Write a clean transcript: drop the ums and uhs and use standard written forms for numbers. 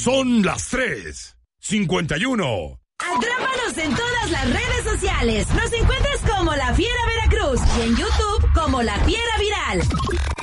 Son las 3:51. Atrápanos en todas las redes sociales. Nos encuentras como La Fiera Veracruz y en YouTube como La Fiera Viral.